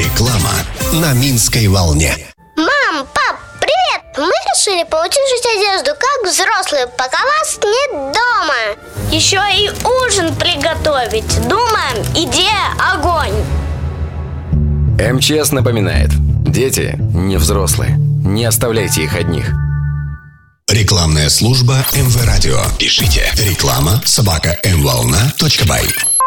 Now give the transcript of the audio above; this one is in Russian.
Реклама на Минской волне. Мам, пап, привет! Мы решили поучить одежду как взрослые, пока вас нет дома. Еще и ужин приготовить. Думаем, идея огонь. МЧС напоминает: дети не взрослые. Не оставляйте их одних. Рекламная служба МВ Радио. Пишите reklama@mvolna.by.